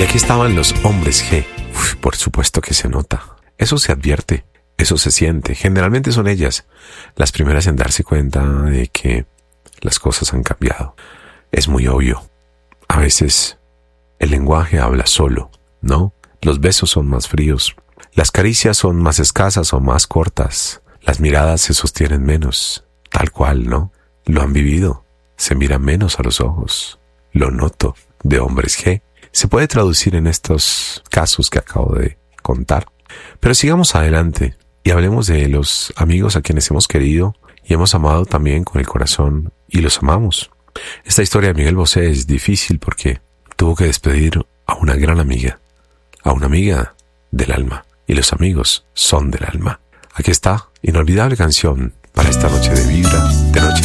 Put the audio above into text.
Y aquí estaban los hombres G. Uf, por supuesto que se nota. Eso se advierte, eso se siente. Generalmente son ellas las primeras en darse cuenta de que las cosas han cambiado. Es muy obvio. A veces el lenguaje habla solo, ¿no? Los besos son más fríos. Las caricias son más escasas o más cortas. Las miradas se sostienen menos. Tal cual, ¿no? Lo han vivido. Se miran menos a los ojos. Lo noto. De hombres G. Se puede traducir en estos casos que acabo de contar. Pero sigamos adelante y hablemos de los amigos a quienes hemos querido y hemos amado también con el corazón y los amamos. Esta historia de Miguel Bosé es difícil porque tuvo que despedir a una gran amiga, a una amiga del alma, y los amigos son del alma. Aquí está, inolvidable canción para esta noche de vibra, de noche